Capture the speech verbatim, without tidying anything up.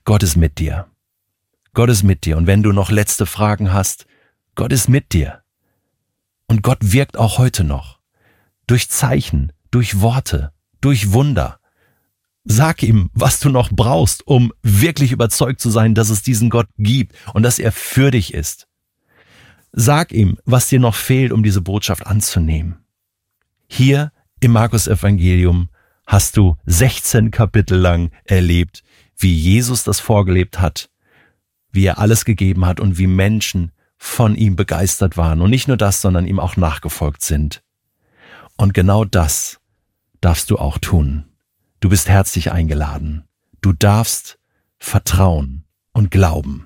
Gott ist mit dir. Gott ist mit dir. Und wenn du noch letzte Fragen hast, Gott ist mit dir. Und Gott wirkt auch heute noch. Durch Zeichen, durch Worte, durch Wunder. Sag ihm, was du noch brauchst, um wirklich überzeugt zu sein, dass es diesen Gott gibt und dass er für dich ist. Sag ihm, was dir noch fehlt, um diese Botschaft anzunehmen. Hier im Markus-Evangelium hast du sechzehn Kapitel lang erlebt, wie Jesus das vorgelebt hat, wie er alles gegeben hat und wie Menschen von ihm begeistert waren. Und nicht nur das, sondern ihm auch nachgefolgt sind. Und genau das darfst du auch tun. Du bist herzlich eingeladen. Du darfst vertrauen und glauben.